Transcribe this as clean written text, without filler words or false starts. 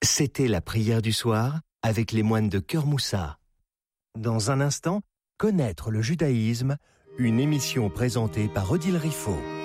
C'était la prière du soir avec les moines de Cœur Moussa. Dans un instant, connaître le judaïsme, une émission présentée par Odile Riffaut.